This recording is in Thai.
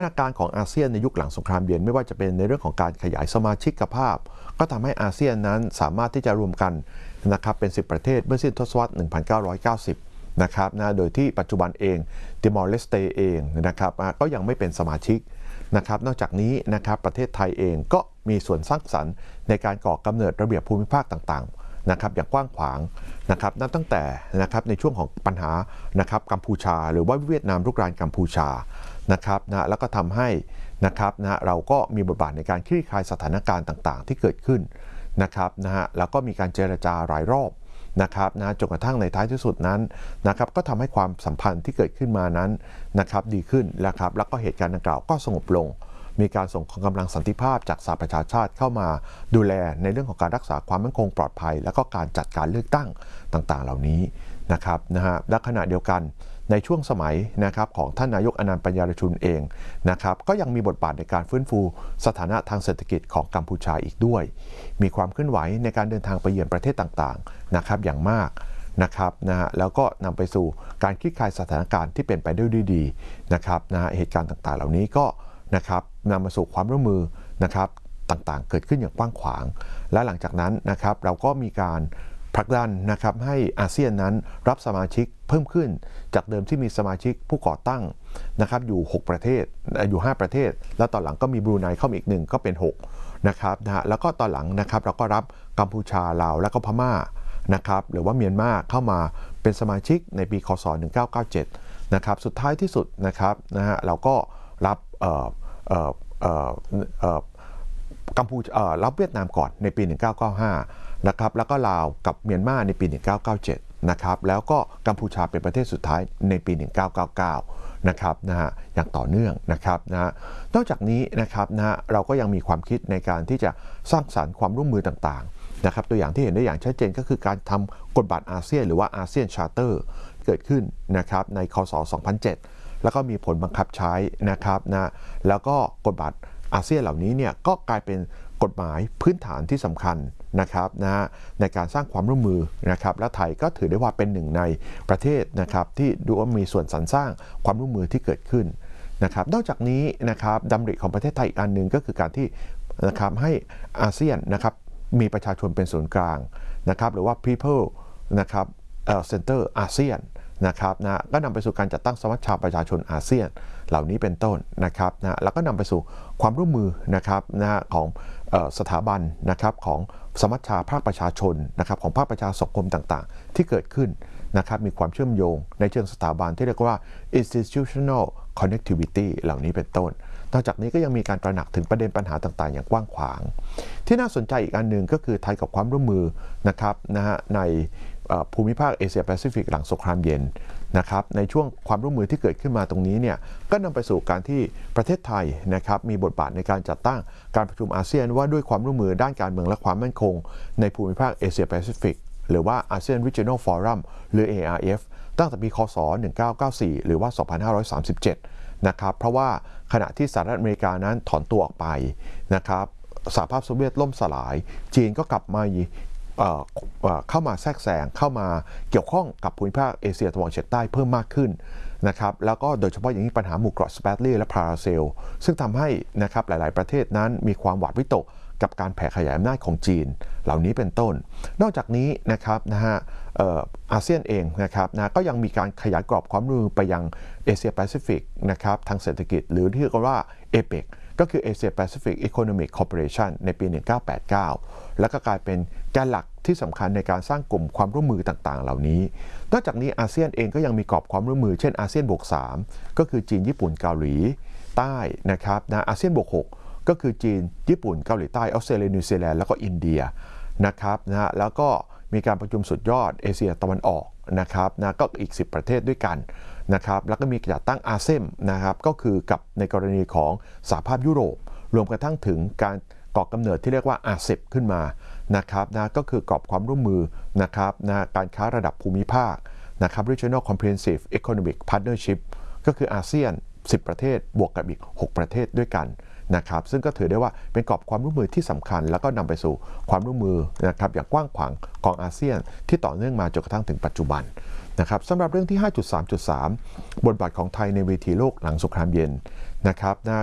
าการของอาเซียนในยุคหลังสงครามเย็นไม่ว่าจะเป็นในเรื่องของการขยายสมาชิกภาพก็ทำให้อาเซียนนั้นสามารถที่จะรวมกันนะครับเป็น10ประเทศเมื่อสิ้นทศวรรษ 1990 นะครับโดยที่ปัจจุบันเองติมอร์เลสเตเองนะครับก็ยังไม่เป็นสมาชิกนะครับนอกจากนี้นะครับประเทศไทยเองก็มีส่วนสร้างสรรค์ในการก่อกำเนิดระเบียบภูมิภาคต่างๆนะครับอย่างกว้างขวางนะครับนับตั้งแต่นะครับในช่วงของปัญหานะครับกัมพูชาหรือว่าเวียดนามรุกรานกัมพูชานะครับแล้วก็ทำให้นะครับเราก็มีบทบาทในการคลี่คลายสถานการณ์ต่างๆที่เกิดขึ้นนะครับแล้วก็มีการเจรจาหลายรอบนะครับจนกระทั่งในท้ายที่สุดนั้นนะครับก็ทำให้ความสัมพันธ์ที่เกิดขึ้นมานั้นนะครับดีขึ้นแล้วก็เหตุการณ์ดังกล่าวก็สงบลงมีการส่งกำลังสันติภาพจากสหประชาชาติเข้ามาดูแลในเรื่องของการรักษาความมั่นคงปลอดภัยแล้วก็การจัดการเลือกตั้งต่างๆเหล่านี้นะครับและขณะเดียวกันในช่วงสมัยนะครับของท่านนายกอนันต์ปัญญารชุนเองนะครับก็ยังมีบทบาทในการฟื้นฟูสถานะทางเศรษฐกิจของกัมพูชาอีกด้วยมีความเคลื่อนไหวในการเดินทางไปเยือนประเทศต่างๆนะครับอย่างมากนะครับแล้วก็นำไปสู่การคลี่คลายสถานการณ์ที่เป็นไปได้ด้วยดีนะครับเหตุการณ์ต่างๆเหล่านี้ก็นะครับนำมาสู่ความร่วมมือนะครับต่างๆเกิดขึ้นอย่างกว้างขวางและหลังจากนั้นนะครับเราก็มีการผลักดันนะครับให้อาเซียนนั้นรับสมาชิกเพิ่มขึ้นจากเดิมที่มีสมาชิกผู้ก่อตั้งนะครับอยู่6ประเทศอยู่5ประเทศแล้วตอนหลังก็มีบรูไนเข้ามาอีก1ก็เป็น6นะครับแล้วก็ตอนหลังนะครับเราก็รับกัมพูชาลาวและก็พม่านะครับหรือว่าเมียนมาเข้ามาเป็นสมาชิกในปีคศ1997นะครับสุดท้ายที่สุดนะครับเราก็รับกัมพูชารับเวียดนามก่อนในปี 1995 นะครับแล้วก็ลาวกับเมียนมาในปี 1997 นะครับแล้วก็กัมพูชาเป็นประเทศสุดท้ายในปี 1999 นะครับอย่างต่อเนื่องนะครับนอกจากนี้นะครับเราก็ยังมีความคิดในการที่จะสร้างสรรค์ความร่วมมือต่างๆนะครับตัวอย่างที่เห็นได้อย่างชัดเจนก็คือการทำกฎบัตรอาเซียนหรือว่าอาเซียนชาร์เตอร์เกิดขึ้นนะครับในคศ 2007 แล้วก็มีผลบังคับใช้นะครับแล้วก็กฎบัตรอาเซียนเหล่านี้เนี่ยก็กลายเป็นกฎหมายพื้นฐานที่สำคัญนะครับในการสร้างความร่วมมือนะครับและไทยก็ถือได้ว่าเป็นหนึ่งในประเทศนะครับที่ดูว่ามีส่วนสรรสร้างความร่วมมือที่เกิดขึ้นนะครับนอกจากนี้นะครับดำริของประเทศไทยอีกอันหนึ่งก็คือการที่นะครับให้อาเซียนนะครับมีประชาชนเป็นศูนย์กลางนะครับหรือว่า people นะครับcenter อาเซียนนะครับก็นำไปสู่การจัดตั้งสมัชชาประชาชนอาเซียนเหล่านี้เป็นต้นนะครับแล้วก็นำไปสู่ความร่วมมือนะครับของสถาบันนะครับของสมัชชาภาคประชาชนนะครับของภาคประชาสังคมต่างๆที่เกิดขึ้นนะครับมีความเชื่อมโยงในเชิงสถาบันที่เรียกว่า institutional connectivity เหล่านี้เป็นต้นนอกจากนี้ก็ยังมีการตระหนักถึงประเด็นปัญหาต่างๆอย่างกว้างขวางที่น่าสนใจอีกอันหนึ่งก็คือไทยกับความร่วมมือนะครับในภูมิภาคเอเชียแปซิฟิกหลังสงครามเย็นนะครับในช่วงความร่วมมือที่เกิดขึ้นมาตรงนี้เนี่ยก็นำไปสู่การที่ประเทศไทยนะครับมีบทบาทในการจัดตั้งการประชุมอาเซียนว่าด้วยความร่วมมือด้านการเมืองและความมั่นคงในภูมิภาคเอเชียแปซิฟิกหรือว่า ASEAN Regional Forum หรือ ARF ตั้งแต่ปีคศ 1994 หรือว่า 2537 นะครับเพราะว่าขณะที่สหรัฐอเมริกานั้นถอนตัวออกไปนะครับสหภาพโซเวียตล่มสลายจีนก็กลับมาเข้ามาแทรกแซงเข้ามาเกี่ยวข้องกับภูมิภาคเอเชียตะวันออกเฉียงใต้เพิ่มมากขึ้นนะครับแล้วก็โดยเฉพาะอย่างนี้ปัญหาหมู่เกราะสเปตลีและพาราเซลซึ่งทำให้นะครับหลายๆประเทศนั้นมีความหวาดวิตกกับการแผ่ขยายอำนาจของจีนเหล่านี้เป็นต้นนอกจากนี้นะครับอาเซียนเองนะครับก็ยังมีการขยายกรอบความร่วมมือไปยังเอเชียแปซิฟิกนะครับทางเศรษฐกิจหรือที่เรียกว่า APEC ก็คือ Asia Pacific Economic Cooperation ในปี 1989 แล้วก็กลายเป็นแกนหลักที่สำคัญในการสร้างกลุ่มความร่วมมือต่างๆเหล่านี้นอกจากนี้อาเซียนเองก็ยังมีกรอบความร่วมมือเช่นอาเซียนบวก 3 ก็คือจีนญี่ปุ่นเกาหลีใต้นะครับอาเซียนบวก 6 ก็คือจีนญี่ปุ่นเกาหลีใต้ออสเตรเลียนิวซีแลนด์แล้วก็อินเดียนะครับแล้วก็มีการประชุมสุดยอดเอเชียตะวันออกนะครับก็อีก10ประเทศด้วยกันนะครับแล้วก็มีจัดตั้งอาเซียนนะครับก็คือกับในกรณีของสหภาพยุโรปรวมกระทั่งถึงการก่อกำเนิดที่เรียกว่าอาเซียนขึ้นมานะครับก็คือกรอบความร่วมมือนะครับการค้าระดับภูมิภาคนะครับ Regional Comprehensive Economic Partnership ก็คืออาเซียน10ประเทศบวกกับอีก6ประเทศด้วยกันนะครับซึ่งก็ถือได้ว่าเป็นกรอบความร่วมมือที่สำคัญแล้วก็นำไปสู่ความร่วมมือนะครับอย่างกว้างขวางของอาเซียนที่ต่อเนื่องมาจนกระทั่งถึงปัจจุบันนะครับสำหรับเรื่องที่ 5.3.3 บทบาทของไทยในเวทีโลกหลังสงครามเย็นนะครับนะ